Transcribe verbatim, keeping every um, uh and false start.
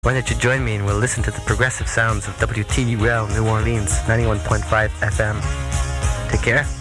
Why don't you join me and we'll listen to the progressive sounds of W T R L New Orleans, ninety-one point five F M. Take care.